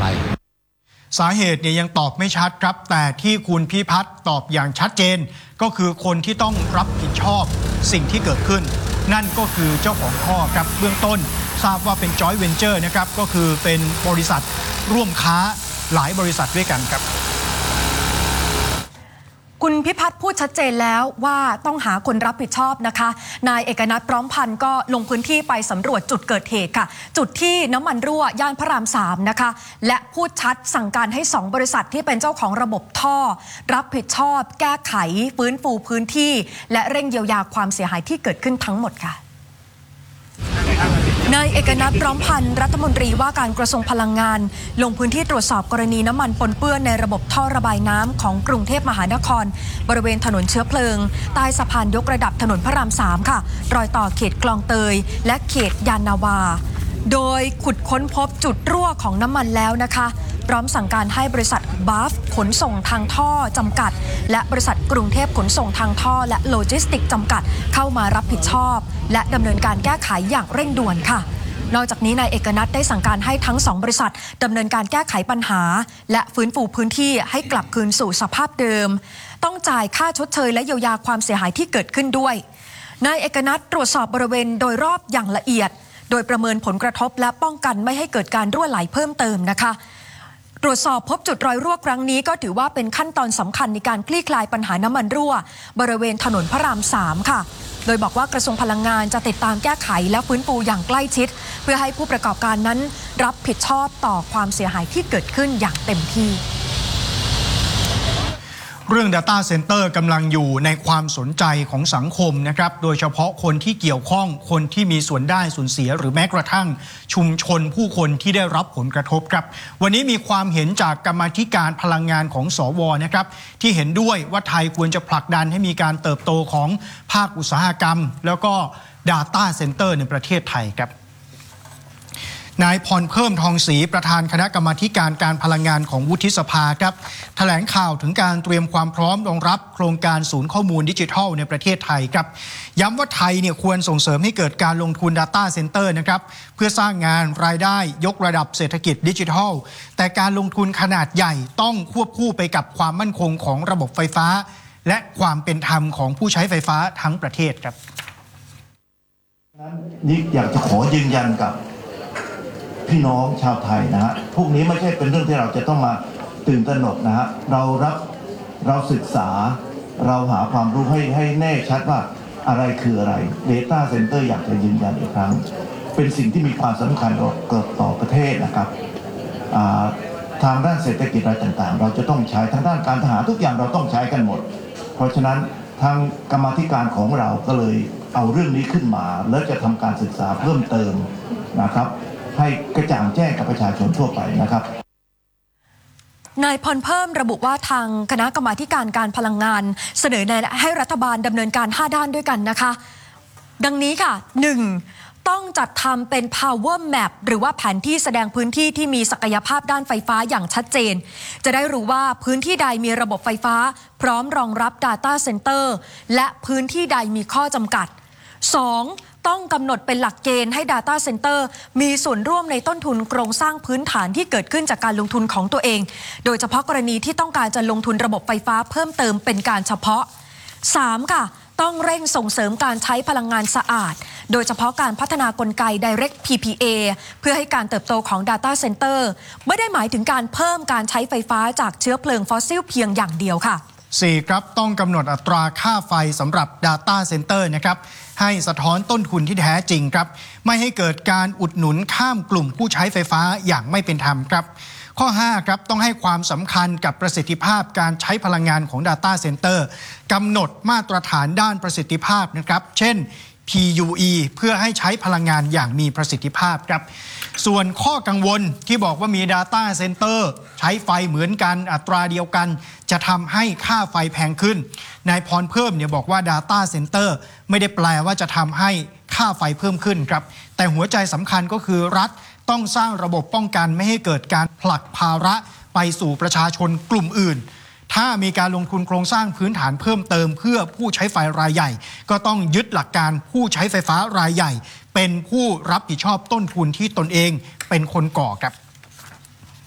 อะไรสาเหตุเนี่ยยังตอบไม่ชัดครับแต่ที่คุณพิพัฒน์ตอบอย่างชัดเจนก็คือคนที่ต้องรับผิดชอบสิ่งที่เกิดขึ้นนั่นก็คือเจ้าของท่อครับเบื้องต้นทราบว่าเป็น Joint Venture นะครับก็คือเป็นบริษัทร่วมค้าหลายบริษัทด้วยกันครับคุณพิพัฒน์พูดชัดเจนแล้วว่าต้องหาคนรับผิดชอบนะคะนายเอกนัทพร้อมพันธ์ก็ลงพื้นที่ไปสำรวจจุดเกิดเหตุค่ะจุดที่น้ำมันรั่วย่านพระราม3นะคะและพูดชัดสั่งการให้2บริษัทที่เป็นเจ้าของระบบท่อรับผิดชอบแก้ไขฟื้นฟูพื้นที่และเร่งเยียวยาความเสียหายที่เกิดขึ้นทั้งหมดค่ะนายเอกนัทพร้อมพันธ์รัฐมนตรีว่าการกระทรวงพลังงานลงพื้นที่ตรวจสอบกรณีน้ำมันปนเปื้อนในระบบท่อระบายน้ำของกรุงเทพมหานครบริเวณถนนเชื้อเพลิงใต้สะพานยกระดับถนนพระราม3ค่ะรอยต่อเขตคลองเตยและเขตยานนาวาโดยขุดค้นพบจุดรั่วของน้ำมันแล้วนะคะพร้อมสั่งการให้บริษัทบัฟขนส่งทางท่อจำกัดและบริษัทกรุงเทพขนส่งทางท่อและโลจิสติกจำกัดเข้ามารับผิดชอบและดำเนินการแก้ไขอย่างเร่งด่วนค่ะนอกจากนี้นายเอกนัทได้สั่งการให้ทั้ง2บริษัทดำเนินการแก้ไขปัญหาและฟื้นฟูพื้นที่ให้กลับคืนสู่สภาพเดิมต้องจ่ายค่าชดเชยและเยียวยาความเสียหายที่เกิดขึ้นด้วยนายเอกนัทตรวจสอบบริเวณโดยรอบอย่างละเอียดโดยประเมินผลกระทบและป้องกันไม่ให้เกิดการรั่วไหลเพิ่มเติมนะคะตรวจสอบพบจุดรอยรั่วครั้งนี้ก็ถือว่าเป็นขั้นตอนสำคัญในการคลี่คลายปัญหาน้ำมันรั่วบริเวณถนนพระราม3ค่ะโดยบอกว่ากระทรวงพลังงานจะติดตามแก้ไขและฟื้นฟูอย่างใกล้ชิดเพื่อให้ผู้ประกอบการนั้นรับผิดชอบต่อความเสียหายที่เกิดขึ้นอย่างเต็มที่เรื่อง Data Center กำลังอยู่ในความสนใจของสังคมนะครับโดยเฉพาะคนที่เกี่ยวข้องคนที่มีส่วนได้ส่วนเสียหรือแม้กระทั่งชุมชนผู้คนที่ได้รับผลกระทบครับวันนี้มีความเห็นจากกรรมาธิการพลังงานของสว.นะครับที่เห็นด้วยว่าไทยควรจะผลักดันให้มีการเติบโตของภาคอุตสาหกรรมแล้วก็ Data Center ในประเทศไทยครับนายพรเพิ่มทองศรีประธานคณะกรรมาการการพลังงานของวุฒิสภาครับแถลงข่าวถึงการเตรียมความพร้อมรองรับโครงการศูนย์ข้อมูลดิจิทัลในประเทศไทยครับย้ำว่าไทยเนี่ยควรส่งเสริมให้เกิดการลงทุน Data Center นะครับเพื่อสร้างงานรายได้ยกระดับเศรษฐกิจดิจิทัลแต่การลงทุนขนาดใหญ่ต้องควบคู่ไปกับความมั่นคงของระบบไฟฟ้าและความเป็นธรรมของผู้ใช้ไฟฟ้าทั้งประเทศครับนี่อยากจะขอยืนยันกับพี่น้องชาวไทยนะฮะพวกนี้ไม่ใช่เป็นเรื่องที่เราจะต้องมาตื่นตระหนกนะฮะเราศึกษาเราหาความรู้ให้แน่ชัดว่าอะไรคืออะไร Data Center อยากจะยืนยันอีกครั้งเป็นสิ่งที่มีความสำคัญต่อประเทศนะครับทางด้านเศรษฐกิจอะไรต่างๆเราจะต้องใช้ทางด้านการทหารทุกอย่างเราต้องใช้กันหมดเพราะฉะนั้นทางกรรมาธิการของเราก็เลยเอาเรื่องนี้ขึ้นมาแล้วจะทำการศึกษาเพิ่มเติมนะครับให้กระจ่างแจ้งกับประชาชนทั่วไปนะครับนายพรเพิ่มระบุว่าทางคณะกรรมาการการพลังงานเสนอแนะให้รัฐบาลดำเนินการ5ด้านด้วยกันนะคะดังนี้ค่ะ 1. ต้องจัดทำเป็น power map หรือว่าแผนที่แสดงพื้นที่ที่มีศักยภาพด้านไฟฟ้าอย่างชัดเจนจะได้รู้ว่าพื้นที่ใดมีระบบไฟฟ้าพร้อมรองรับ Data Center และพื้นที่ใดมีข้อจำกัด 2. ต้องกำหนดเป็นหลักเกณฑ์ให้ Data Center มีส่วนร่วมในต้นทุนโครงสร้างพื้นฐานที่เกิดขึ้นจากการลงทุนของตัวเองโดยเฉพาะกรณีที่ต้องการจะลงทุนระบบไฟฟ้าเพิ่มเติมเป็นการเฉพาะ 3. ค่ะต้องเร่งส่งเสริมการใช้พลังงานสะอาดโดยเฉพาะการพัฒนากลไก Direct PPA เพื่อให้การเติบโตของ Data Center ไม่ได้หมายถึงการเพิ่มการใช้ไฟฟ้าจากเชื้อเพลิงฟอสซิลเพียงอย่างเดียวค่ะ 4. ครับต้องกำหนดอัตราค่าไฟสำหรับ Data Center นะครับให้สะท้อนต้นทุนที่แท้จริงครับไม่ให้เกิดการอุดหนุนข้ามกลุ่มผู้ใช้ไฟฟ้าอย่างไม่เป็นธรรมครับข้อ 5 ครับต้องให้ความสำคัญกับประสิทธิภาพการใช้พลังงานของ Data Center กำหนดมาตรฐานด้านประสิทธิภาพนะครับเช่น PUE เพื่อให้ใช้พลังงานอย่างมีประสิทธิภาพครับส่วนข้อกังวลที่บอกว่ามี Data Center ใช้ไฟเหมือนกันอัตราเดียวกันจะทำให้ค่าไฟแพงขึ้นนายพรเพิ่มเนี่ยบอกว่า Data Center ไม่ได้แปลว่าจะทำให้ค่าไฟเพิ่มขึ้นครับแต่หัวใจสำคัญก็คือรัฐต้องสร้างระบบป้องกันไม่ให้เกิดการผลักภาระไปสู่ประชาชนกลุ่มอื่นถ้ามีการลงทุนโครงสร้างพื้นฐานเพิ่มเติมเพื่อผู้ใช้ไฟรายใหญ่ก็ต้องยึดหลักการผู้ใช้ไฟฟ้ารายใหญ่เป็นผู้รับผิดชอบต้นทุนที่ตนเองเป็นคนก่อครับ